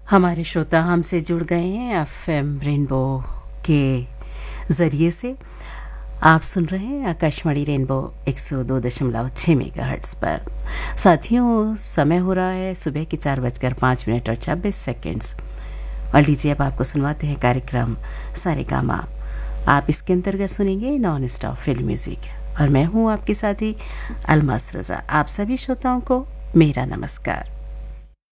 हमारे श्रोता हमसे जुड़ गए हैं एफएम रेनबो के ज़रिए से। आप सुन रहे हैं आकाशवाणी रेनबो 102.6 मेगाहर्ट्ज़ पर। साथियों, समय हो रहा है सुबह के 4:05 और 26 सेकंड्स। और लीजिए अब आपको सुनवाते हैं कार्यक्रम सारेगामा। आप इसके अंतर्गत सुनेंगे नॉन स्टॉप फिल्म म्यूज़िक और मैं हूँ आपके साथी अलमास रज़ा। आप सभी श्रोताओं को मेरा नमस्कार।